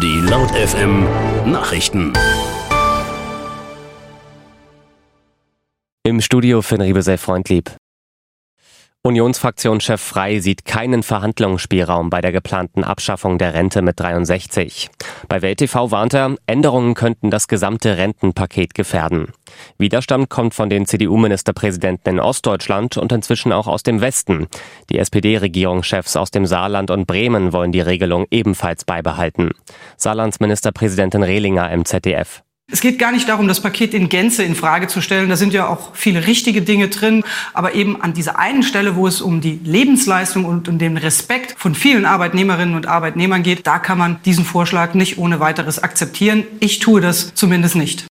Die Laut FM Nachrichten. Im Studio Finn Riebesell Freundlieb. Unionsfraktionschef Frey sieht keinen Verhandlungsspielraum bei der geplanten Abschaffung der Rente mit 63. Bei Welt TV warnt er, Änderungen könnten das gesamte Rentenpaket gefährden. Widerstand kommt von den CDU-Ministerpräsidenten in Ostdeutschland und inzwischen auch aus dem Westen. Die SPD-Regierungschefs aus dem Saarland und Bremen wollen die Regelung ebenfalls beibehalten. Saarlands Ministerpräsidentin Rehlinger im ZDF. Es geht gar nicht darum, das Paket in Gänze in Frage zu stellen. Da sind ja auch viele richtige Dinge drin. Aber eben an dieser einen Stelle, wo es um die Lebensleistung und um den Respekt von vielen Arbeitnehmerinnen und Arbeitnehmern geht, da kann man diesen Vorschlag nicht ohne weiteres akzeptieren. Ich tue das zumindest nicht.